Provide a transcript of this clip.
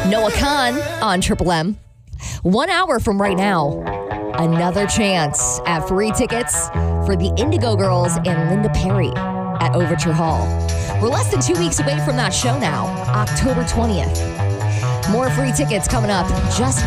Noah Khan on Triple M. 1 hour from right now, another chance at free tickets for the Indigo Girls and Linda Perry at Overture Hall. We're less than 2 weeks away from that show now, October 20th. More free tickets coming up just